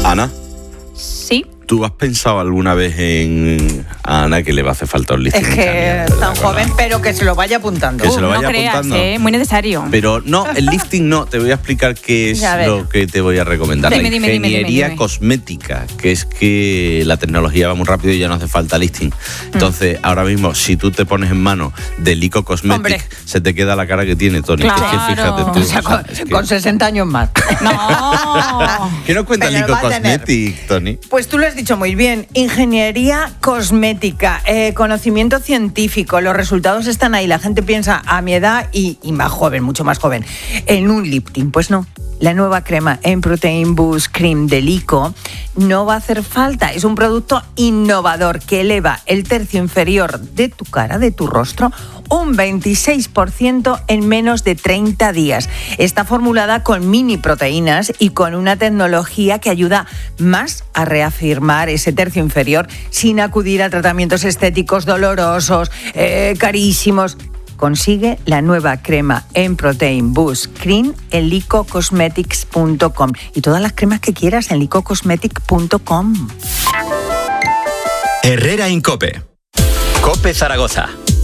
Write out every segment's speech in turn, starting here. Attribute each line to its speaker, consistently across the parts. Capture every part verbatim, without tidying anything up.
Speaker 1: Ana.
Speaker 2: Sí.
Speaker 1: ¿Tú has pensado alguna vez en a Ana que le va a hacer falta un lifting?
Speaker 3: Es que es tan joven, pero que se lo vaya apuntando.
Speaker 1: Que se lo vaya
Speaker 2: no creas,
Speaker 1: apuntando.
Speaker 2: ¿eh? Muy necesario.
Speaker 1: Pero no, el lifting no. Te voy a explicar qué es lo que te voy a recomendar.
Speaker 2: Dime,
Speaker 1: la
Speaker 2: dime, dime,
Speaker 1: ingeniería
Speaker 2: dime, dime.
Speaker 1: cosmética, que es que la tecnología va muy rápido y ya no hace falta lifting. Entonces, mm. ahora mismo, si tú te pones en mano de Lico Cosmetic, Hombre. se te queda la cara que tiene, Tony.
Speaker 2: Claro.
Speaker 1: Es que fíjate tú.
Speaker 3: O sea, con,
Speaker 1: es que...
Speaker 3: con sesenta años más.
Speaker 2: No.
Speaker 1: ¿Qué nos cuenta
Speaker 3: Pero
Speaker 1: Lico Cosmetic, Tony?
Speaker 3: Pues tú lo has dicho muy bien. Ingeniería cosmética, eh, conocimiento científico. Los resultados están ahí. La gente piensa a mi edad y, y más joven, mucho más joven, en un lifting. Pues no. La nueva crema en Protein Boost Cream de Lico no va a hacer falta. Es un producto innovador que eleva el tercio inferior de tu cara, de tu rostro, un veintiséis por ciento en menos de treinta días. Está formulada con mini proteínas y con una tecnología que ayuda más a reafirmar ese tercio inferior sin acudir a tratamientos estéticos dolorosos, eh, carísimos. Consigue la nueva crema en Protein Boost Cream en lico cosmetics punto com y todas las cremas que quieras en lico cosmetics punto com.
Speaker 4: Herrera Incope. Cope Zaragoza.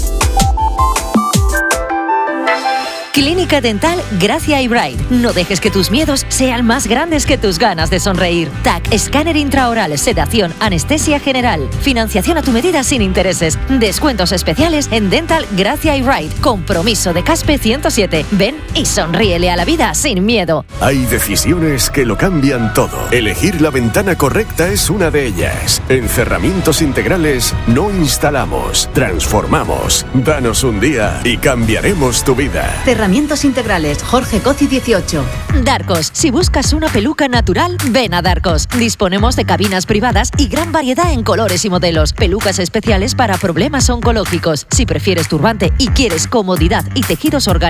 Speaker 5: Clínica Dental Gracia y Bright. No dejes que tus miedos sean más grandes que tus ganas de sonreír. T A C, escáner intraoral, sedación, anestesia general. Financiación a tu medida sin intereses. Descuentos especiales en Dental Gracia y Bright. Compromiso de Caspe ciento siete. Ven y sonríele a la vida sin miedo.
Speaker 6: Hay decisiones que lo cambian todo. Elegir la ventana correcta es una de ellas. En Cerramientos Integrales no instalamos, transformamos. Danos un día y cambiaremos tu vida.
Speaker 7: Cerramientos Integrales, Jorge Coci dieciocho.
Speaker 5: Darcos, si buscas una peluca natural, ven a Darcos. Disponemos de cabinas privadas y gran variedad en colores y modelos. Pelucas especiales para problemas oncológicos. Si prefieres turbante y quieres comodidad y tejidos orgánicos,